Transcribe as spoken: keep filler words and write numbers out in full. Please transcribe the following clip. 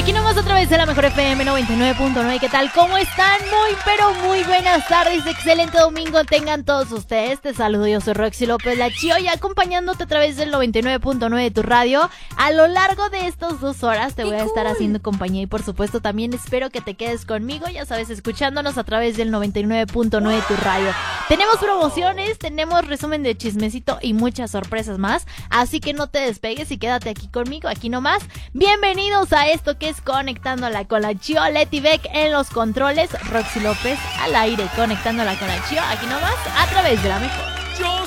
Aquí nomás otra vez de la Mejor F M noventa y nueve punto nueve. ¿Qué tal? ¿Cómo están? Muy, pero muy buenas tardes. Excelente domingo tengan todos ustedes. Te saludo, yo soy Roxy López La Chiolla, acompañándote a través del noventa y nueve punto nueve de tu radio. A lo largo de estas dos horas te voy a estar haciendo compañía y por supuesto también espero que te quedes conmigo, ya sabes, escuchándonos a través del noventa y nueve punto nueve de tu radio. Tenemos promociones, tenemos resumen de chismecito y muchas sorpresas más, así que no te despegues y quédate aquí conmigo, aquí nomás. Bienvenidos a esto que es Conectándola con la Chio, Leti Beck en los controles, Roxy López al aire, Conectándola con la Chio, aquí nomás, a través de la Mejor. Yo